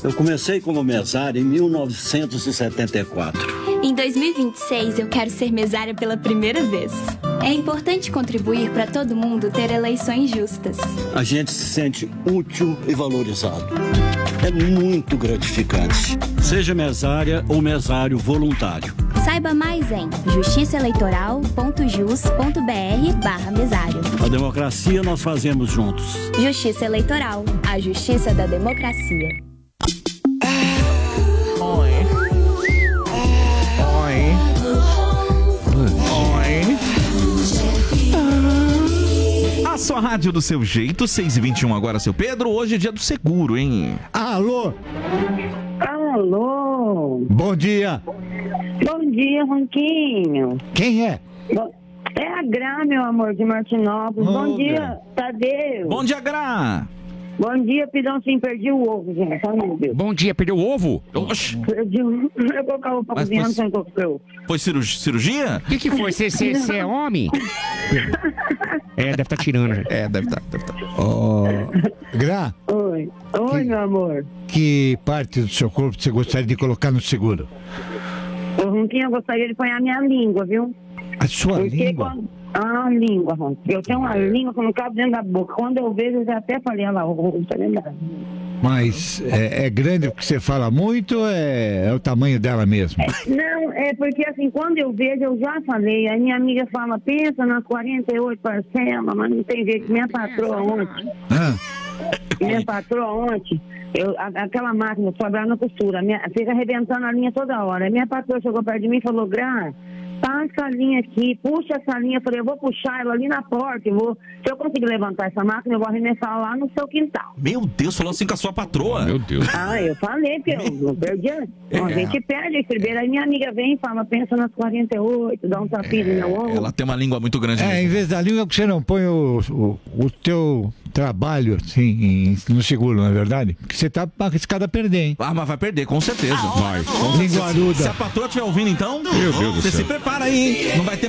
Eu comecei como mesário em 1974. Em 2026, eu quero ser mesária pela primeira vez. É importante contribuir para todo mundo ter eleições justas. A gente se sente útil e valorizado. É muito gratificante. Seja mesária ou mesário voluntário. Saiba mais em justiçaeleitoral.jus.br/mesário. A democracia nós fazemos juntos. Justiça Eleitoral, a justiça da democracia. A sua rádio do seu jeito, 6h21 agora, seu Pedro. Hoje é dia do seguro, hein? Alô? Alô? Bom dia. Bom dia, Ronquinho. Quem é? É a Gra, meu amor, de Martinópolis. Bom dia, Tadeu. Bom dia, Gra. Bom dia, Pidão, sim, perdi o ovo, gente. Ai, meu Deus. Bom dia, perdeu o ovo? Oxi. Perdi o ovo. Eu colocava o cozinhando sem colocar o ovo. Foi cirurgia? O que foi? Você é homem? Deve estar tirando. Deve estar. Gra, Oi, meu amor. que parte do seu corpo você gostaria de colocar no seguro? O Ronquinho, eu gostaria de pôr a minha língua, viu? A sua Porque língua? A língua, Ronquinho. Eu tenho uma língua que não cabe dentro da boca. Quando eu vejo, eu já até falei, olha lá, tá lembrado? Mas é grande porque você fala muito ou é o tamanho dela mesmo? Não, é porque assim, quando eu vejo, eu já falei, a minha amiga fala, pensa nas 48 parcelas, mas não tem jeito. Minha patroa ontem, aquela máquina sobrar na costura, fica arrebentando a linha toda hora. Minha patroa chegou perto de mim e falou, Gra, passa a linha aqui, puxa essa linha. Eu falei, eu vou puxar ela ali na porta, se eu conseguir levantar essa máquina, eu vou arremessar lá no seu quintal. Meu Deus, falou assim com a sua patroa. Meu Deus. Eu falei que eu não perdi. A gente perde a estribeira. Aí minha amiga vem e fala, pensa nas 48, dá um tapinha no meu ombro. Ela tem uma língua muito grande. Em vez da língua, que você não põe o teu trabalho assim, no seguro, não é verdade? Porque você tá arriscado a perder, hein? Mas vai perder, com certeza. Vai. Linguaruda. Se a patroa estiver ouvindo, então, Meu Deus do você céu. se prepara aí, hein? Não vai ter